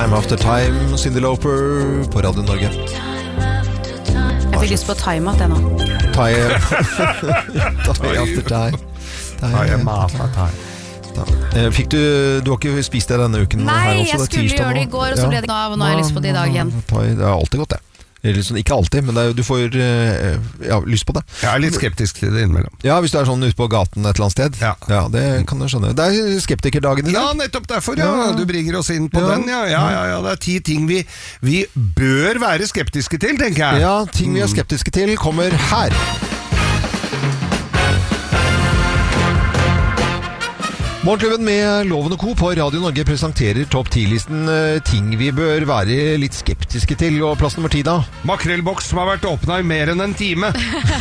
Time After Time, Cyndi Lauper på Radio Norge. Jeg fikk lyst på time at det nå. Time After Time. Du har ikke spist det denne uken? Nei, jeg skulle gjøre det i går, og så ble det av, og nå har jeg lyst på det i dag igjen. Det er alltid godt det. Ikke alltid, men du får lyst på det. Jeg er litt skeptisk til det innimellom. Ja, hvis du er sånn ute på gaten et eller annet sted. Ja, det kan du skjønne. Det er skeptikerdagen i dag. Ja, nettopp derfor, Du bringer oss inn på den, ja. Det er 10 ting vi bør være skeptiske til, tenker jeg. Ja, ting vi er skeptiske til kommer her. Morgenklubben med Loven og Co. på Radio Norge presenterer topp 10-listen ting vi bør være litt skeptiske til. Og plass nummer 10 da? Makrellboks som har vært åpnet i mer enn en time.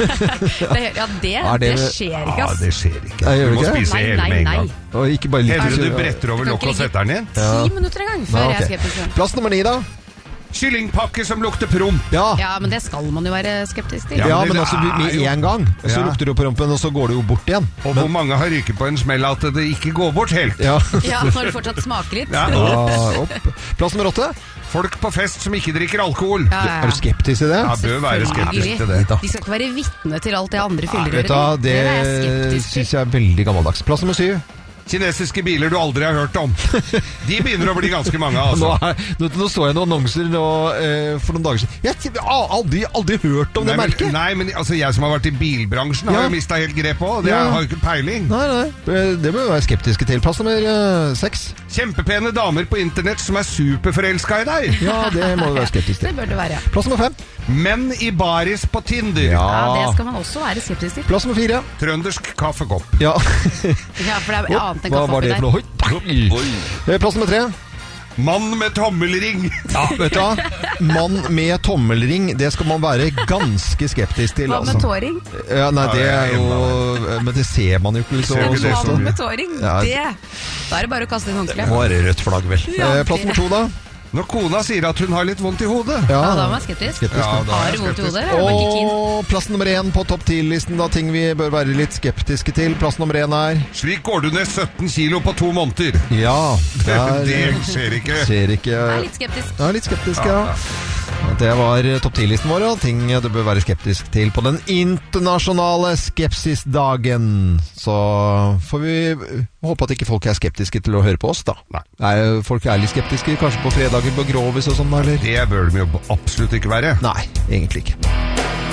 det skjer ikke, ass. Ja, det skjer ikke. Du må spise hele med en gang. Og ikke bare litt. Hender du bretter over lokk og setter den inn? 10 minutter en gang før jeg er skeptisk. Plass nummer 9 da? Kyllingpakke som lukter promp. Ja, men det skal man jo være skeptisk til. Ja, men altså med en gang så lukter det jo prompen, og så går det jo bort igjen. Og hvor mange har ryket på en smell at det ikke går bort helt. Ja, når det fortsatt smaker litt. Plass nummer 8. Folk på fest som ikke drikker alkohol. Er du skeptisk til det? Ja, bør være skeptisk til det. De skal ikke være vitne til alt det andre fyller. Det synes jeg er veldig gammeldags. Plass nummer 7. Kinesiske biler du aldri har hørt om. De begynner å bli ganske mange, altså. Nå så jeg noen annonser for noen dager siden. Jeg har aldri hørt om det merket. Nei, men altså, jeg som har vært i bilbransjen har jo mistet helt grep på, og det har jo ikke peiling. Nei. Det bør vi være skeptiske til. Plass nummer 6. Kjempepene damer på internett som er superforelsket i deg. Ja, det må vi være skeptiske til. Det bør det være. Plass nummer 5. Menn i baris på Tinder. Ja, det skal man også være skeptisk til. Plass nummer 4. Trøndersk kaffekopp. Ja, for det er annet enn hva var det for noe? Plass nummer 3. Mann med tommelring. Ja, vet du hva? Mann med tommelring, det skal man være ganske skeptisk til. Hva med tåring? Ja, nei, det er jo... Men det ser man jo ikke liksom. Mann med tåring, da er det bare å kaste en håndkle. Nå er det rødt flagg, vel. Plass nummer 2 da? Når kona sier at hun har litt vondt i hodet. Ja, da er man skeptisk. Har du vondt i hodet? Og plass nummer 1 på topp 10-listen da, ting vi bør være litt skeptiske til. Plass nummer 1 er... Slik går du ned 17 kilo på 2 måneder. Ja. Det skjer ikke. Jeg er litt skeptisk. Ja, litt skeptisk, ja. Det var topp 10-listen vår, og ting du bør være skeptisk til på den internasjonale skepsisdagen. Så får vi håpe at ikke folk er skeptiske til å høre på oss, da. Nei, folk er litt skeptiske, kanskje på fredager på Grovis og sånn, eller? Det bør de jo absolutt ikke være. Nei, egentlig ikke.